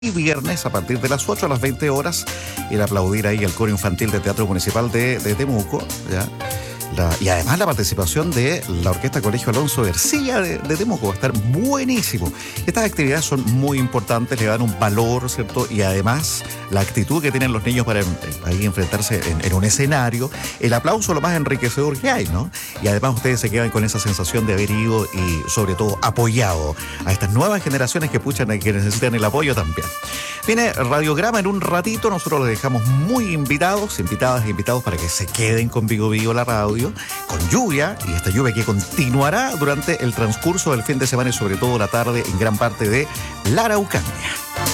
y viernes a partir de las 8 a las 20 horas, ir a aplaudir ahí al coro infantil del Teatro Municipal de Temuco, ¿ya? Y además la participación de la Orquesta Colegio Alonso García de Temuco va a estar buenísimo. Estas actividades son muy importantes, le dan un valor, ¿cierto? Y además la actitud que tienen los niños para ahí enfrentarse en un escenario, el aplauso lo más enriquecedor que hay, ¿no? Y además ustedes se quedan con esa sensación de haber ido y sobre todo apoyado a estas nuevas generaciones que puchan y que necesitan el apoyo también. Viene Radiograma en un ratito, nosotros los dejamos muy invitados para que se queden con Vigo Vigo la radio, con lluvia, y esta lluvia que continuará durante el transcurso del fin de semana y sobre todo la tarde en gran parte de la Araucanía.